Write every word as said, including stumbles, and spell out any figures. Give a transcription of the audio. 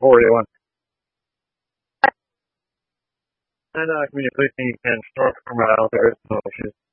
four eighty-one. And uh, communication you can store from out there, no issues.